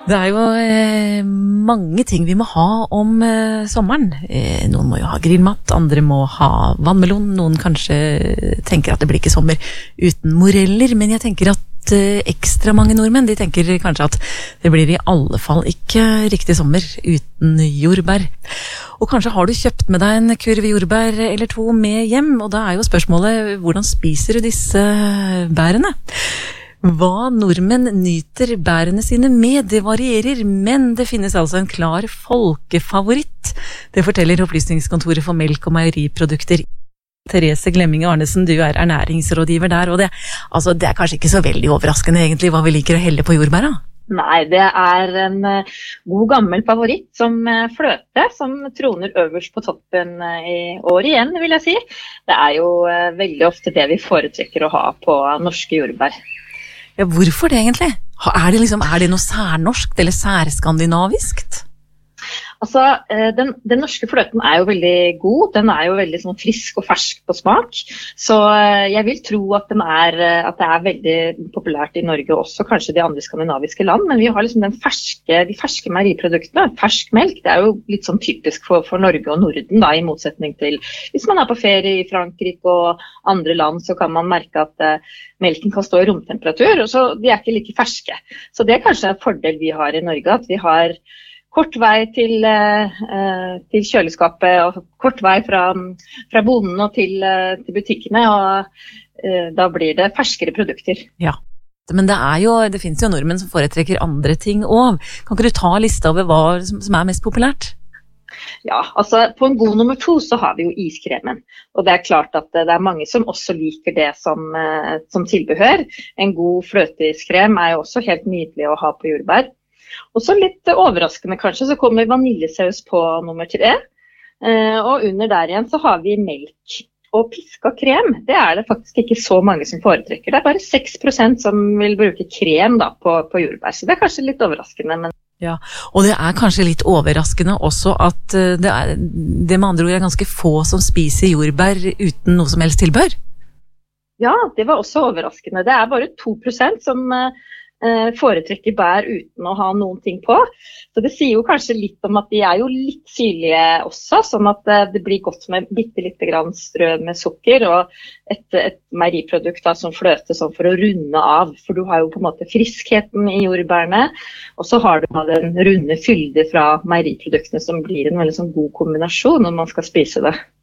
Det jo mange ting vi må ha om sommeren. Noen må jo ha grillmat, andre må ha vannmelon, noen kanskje tenker at det blir ikke sommer uten moreller, men jeg tenker at ekstra mange nordmenn, de tenker kanskje at det blir i alle fall ikke riktig sommer uten jordbær. Og kanskje har du kjøpt med deg en kurv jordbær eller to med hjem, og da jo spørsmålet, hvordan spiser du disse bærene? Hva nordmenn nyter bærene sine med, det varierer, men det finnes altså en klar folkefavoritt. Det forteller Opplysningskontoret for melk- og meieriprodukter. Therese Glemming Arnesen, du ernæringsrådgiver der, og det kanskje ikke så veldig overraskende egentlig hva vi liker å helle på jordbæra? Nei, det en god gammel favoritt som fløte, som troner øverst på toppen i år igjen, vil jeg si. Det jo veldig ofte det vi foretrekker å ha på norske jordbær. Ja, hvorfor det egentlig? Det noe særnorskt eller særskandinaviskt? Altså, den norske fløten jo veldig god, den jo veldig sånn frisk og fersk på smak, så jeg vil tro at at det veldig populært i Norge også, kanskje de andre skandinaviske land, men vi har liksom de ferske meieriproduktene, fersk melk, det jo litt sånn typisk for Norge og Norden da, i motsetning til hvis man på ferie i Frankrike og andre land, så kan man merke at melken kan stå i romtemperatur, og så de ikke like ferske. Så det kanskje en fordel vi har i Norge, at vi har kort vei til kjøleskapet, og kort vei fra bonden og til butikkene, og da blir det ferskere produkter. Ja, men det finnes jo nordmenn som foretrekker andre ting også. Kan ikke du ta lista over hva som mest populært? Ja, altså på en god nummer 2 så har vi jo iskremen, og det klart at det mange som også liker det som tilbehør. En god fløteiskrem jo også helt nydelig å ha på jordbær. Og så litt overraskende kanskje, så kommer vaniljesaus på nummer 3, og under der igjen så har vi melk og piska krem. Det det faktisk ikke så mange som foretrekker. Det bare 6% som vil bruke krem da, på jordbær, så det kanskje litt overraskende. Men ja, og det kanskje litt overraskende også at det med andre ord ganske få som spiser jordbær uten noe som helst tilbør. Ja, det var også overraskende. Det bare 2% som foretrekker bær uten å ha noen ting på. Så det sier jo kanskje litt om at de jo litt syrlige også, sånn at det blir godt med bitte litt grann strø med sukker, og et meieriprodukt da, som fløte sånn for å runde av, for du har jo på en måte friskheten i jordbærene, og så har du den runde fylde fra meieriproduktene som blir en veldig sånn god kombinasjon når man skal spise det.